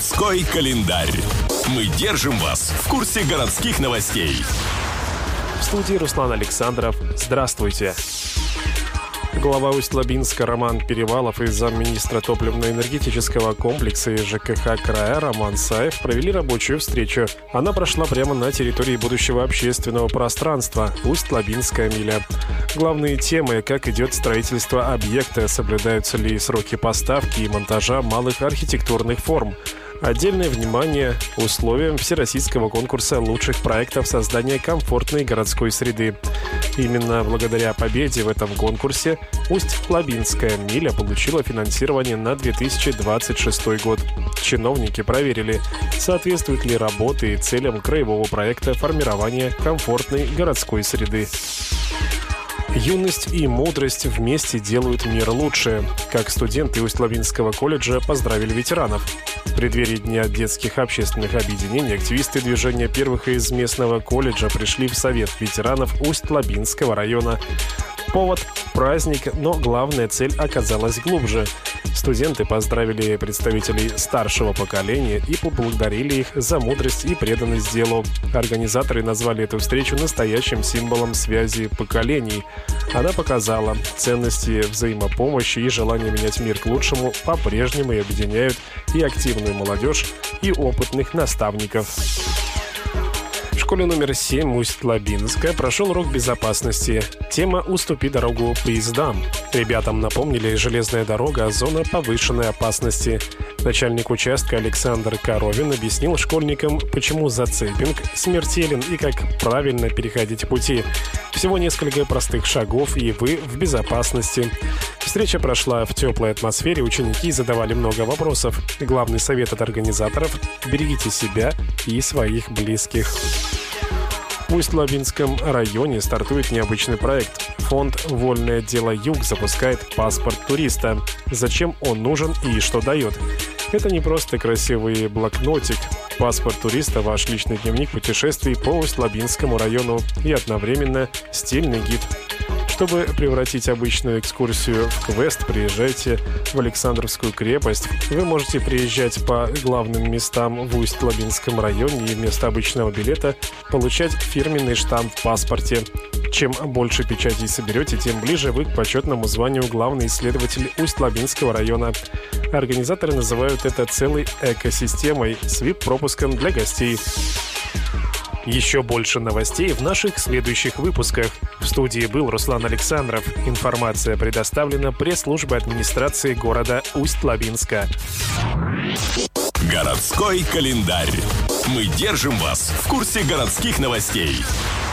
Городской календарь. Мы держим вас в курсе городских новостей. В студии Руслан Александров. Здравствуйте. Глава Усть-Лабинска Роман Перевалов и замминистра топливно-энергетического комплекса и ЖКХ края Роман Саев провели рабочую встречу. Она прошла прямо на территории будущего общественного пространства Усть-Лабинская миля. Главные темы: как идет строительство объекта, соблюдаются ли сроки поставки и монтажа малых архитектурных форм. Отдельное внимание условиям всероссийского конкурса лучших проектов создания комфортной городской среды. Именно благодаря победе в этом конкурсе Усть-Лабинская миля получила финансирование на 2026 год. Чиновники проверили, соответствуют ли работы целям краевого проекта формирования комфортной городской среды. Юность и мудрость вместе делают мир лучше. Как студенты Усть-Лабинского колледжа поздравили ветеранов. В преддверии Дня детских общественных объединений активисты движения первых из местного колледжа пришли в Совет ветеранов Усть-Лабинского района. Повод – праздник, но главная цель оказалась глубже. Студенты поздравили представителей старшего поколения и поблагодарили их за мудрость и преданность делу. Организаторы назвали эту встречу настоящим символом связи поколений. Она показала, ценности взаимопомощи и желание менять мир к лучшему по-прежнему объединяют и активную молодежь, и опытных наставников. В школе номер 7 Усть-Лабинска прошел урок безопасности. Тема «Уступи дорогу поездам». Ребятам напомнили, железная дорога – зона повышенной опасности. Начальник участка Александр Коровин объяснил школьникам, почему зацепинг смертелен и как правильно переходить пути. Всего несколько простых шагов, и вы в безопасности. Встреча прошла в теплой атмосфере, ученики задавали много вопросов. Главный совет от организаторов – берегите себя и своих близких. В Усть-Лабинском районе стартует необычный проект. Фонд «Вольное дело Юг» запускает паспорт туриста. Зачем он нужен и что дает? Это не просто красивый блокнотик. Паспорт туриста – ваш личный дневник путешествий по Усть-Лабинскому району и одновременно стильный гид. Чтобы превратить обычную экскурсию в квест, приезжайте в Александровскую крепость. Вы можете приезжать по главным местам в Усть-Лабинском районе и вместо обычного билета получать фирменный штамп в паспорте. Чем больше печатей соберете, тем ближе вы к почетному званию главный исследователь Усть-Лабинского района. Организаторы называют это целой экосистемой с VIP-пропуском для гостей. Еще больше новостей в наших следующих выпусках. В студии был Руслан Александров. Информация предоставлена пресс-службой администрации города Усть-Лабинска. Городской календарь. Мы держим вас в курсе городских новостей.